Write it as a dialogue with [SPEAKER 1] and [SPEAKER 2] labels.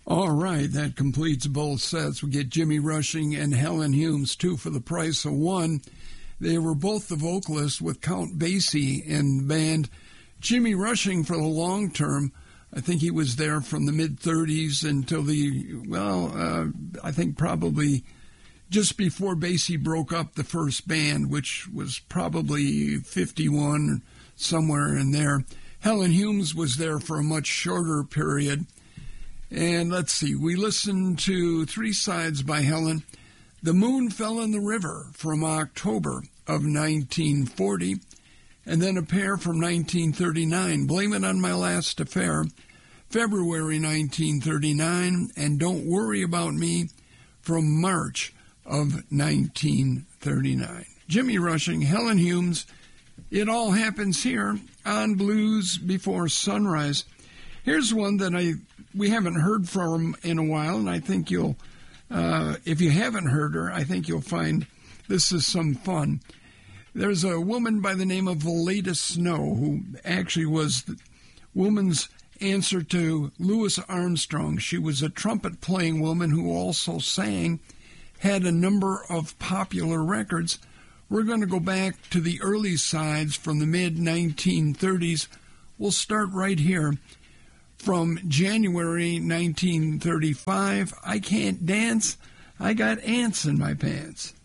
[SPEAKER 1] All right, that completes both sets. We get Jimmy Rushing and Helen Humes, two for the price of one. They were both the vocalists with Count Basie in the band. Jimmy Rushing for the long term, I think he was there from the mid-30s until I think probably just before Basie broke up the first band, which was probably 51, somewhere in there. Helen Humes was there for a much shorter period. And let's see, we listened to three sides by Helen. The Moon Fell in the River from October of 1940, and then a pair from 1939, Blame It on My Last Affair, February 1939, and Don't Worry About Me from March of 1939. Jimmy Rushing, Helen Humes, It All Happens Here on Blues Before Sunrise. Here's one that we haven't heard from in a while, and I think you'll, if you haven't heard her, I think you'll find this is some fun. There's a woman by the name of Valeda Snow, who actually was the woman's answer to Louis Armstrong. She was a trumpet-playing woman who also sang, had a number of popular records. We're going to go back to the early sides from the mid-1930s. We'll start right here. From January 1935, I Can't Dance, I Got Ants in My Pants.